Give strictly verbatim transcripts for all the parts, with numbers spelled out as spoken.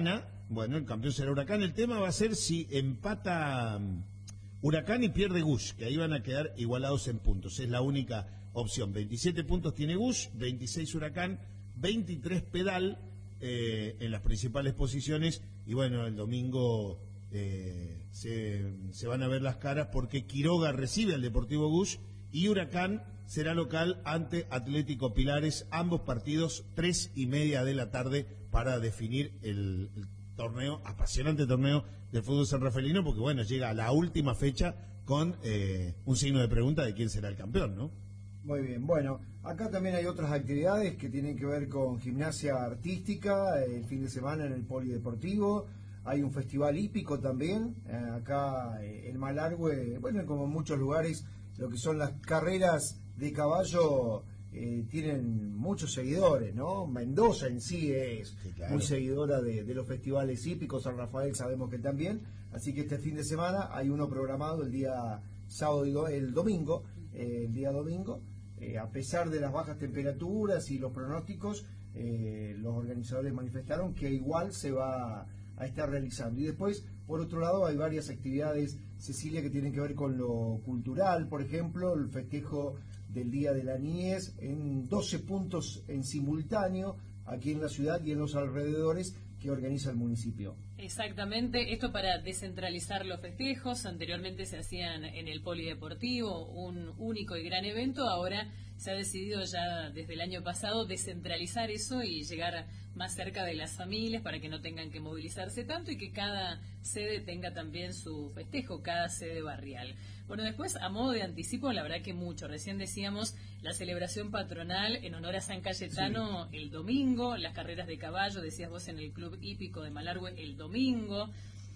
gana, bueno, el campeón será Huracán. El tema va a ser si empata Huracán y pierde Gush, que ahí van a quedar igualados en puntos. Es la única opción. veintisiete puntos tiene Gush, veintiséis Huracán, veintitrés Pedal eh, en las principales posiciones. Y bueno, el domingo eh, se, se van a ver las caras porque Quiroga recibe al Deportivo Gush y Huracán será local ante Atlético Pilares. Ambos partidos, tres y media de la tarde, para definir el, el torneo, apasionante torneo del fútbol sanrafaelino, porque bueno, llega a la última fecha con eh, un signo de pregunta de quién será el campeón, ¿no? Muy bien, bueno, acá también hay otras actividades que tienen que ver con gimnasia artística, el fin de semana en el polideportivo, hay un festival hípico también, eh, acá eh, en Malargüe, bueno, como en muchos lugares, lo que son las carreras de caballo eh, tienen muchos seguidores, ¿no? Mendoza en sí es sí, claro. muy seguidora de, de los festivales hípicos, San Rafael sabemos que también, así que este fin de semana hay uno programado el día sábado y do, el domingo, eh, el día domingo, eh, a pesar de las bajas temperaturas y los pronósticos, eh, los organizadores manifestaron que igual se va a estar realizando. Y después, por otro lado, hay varias actividades, Cecilia, que tienen que ver con lo cultural, por ejemplo, el festejo del Día de la Niñez en doce puntos en simultáneo, aquí en la ciudad y en los alrededores, que organiza el municipio. Exactamente, esto para descentralizar los festejos. Anteriormente se hacían en el polideportivo, un único y gran evento. Ahora se ha decidido ya desde el año pasado descentralizar eso y llegar más cerca de las familias para que no tengan que movilizarse tanto y que cada sede tenga también su festejo, cada sede barrial. Bueno, después, a modo de anticipo, la verdad que mucho. Recién decíamos la celebración patronal en honor a San Cayetano sí. el domingo, las carreras de caballo, decías vos, en el Club Hípico de Malargüe el domingo.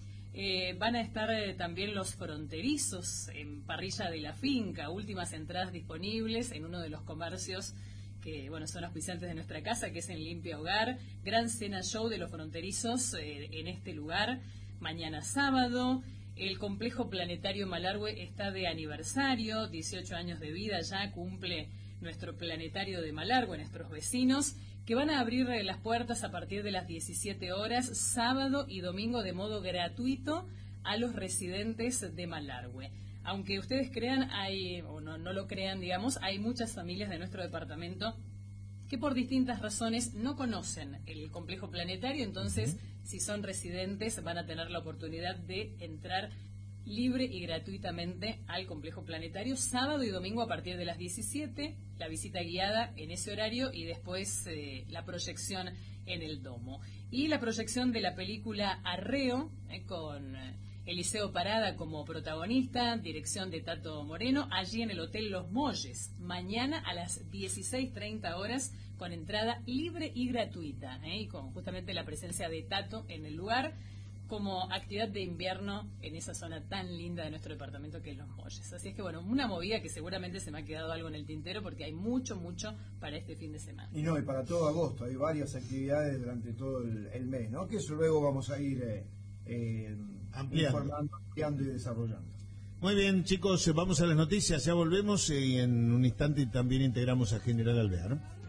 Eh, van a estar eh, también los fronterizos en Parrilla de la Finca, últimas entradas disponibles en uno de los comercios que bueno son auspiciantes de nuestra casa, que es en Limpia Hogar. Gran cena show de los fronterizos eh, en este lugar, mañana sábado. El complejo planetario Malargüe está de aniversario, dieciocho años de vida ya cumple nuestro planetario de Malargüe, nuestros vecinos, que van a abrir las puertas a partir de las diecisiete horas, sábado y domingo, de modo gratuito a los residentes de Malargüe. Aunque ustedes crean, hay o no, no lo crean, digamos, hay muchas familias de nuestro departamento que por distintas razones no conocen el complejo planetario, entonces uh-huh. si son residentes van a tener la oportunidad de entrar libre y gratuitamente al complejo planetario sábado y domingo a partir de las diecisiete, la visita guiada en ese horario y después eh, la proyección en el domo. Y la proyección de la película Arreo, eh, con eh, Eliseo Parada como protagonista, dirección de Tato Moreno, allí en el Hotel Los Molles, mañana a las dieciséis treinta horas, con entrada libre y gratuita, eh, y con justamente la presencia de Tato en el lugar, como actividad de invierno en esa zona tan linda de nuestro departamento que es Los Molles. Así es que bueno, una movida que seguramente se me ha quedado algo en el tintero porque hay mucho, mucho para este fin de semana. Y no, y para todo agosto, hay varias actividades durante todo el, el mes, ¿no? Que eso luego vamos a ir eh, eh, ampliando. informando, ampliando y desarrollando. Muy bien, chicos, vamos a las noticias, ya volvemos y en un instante también integramos a General Alvear.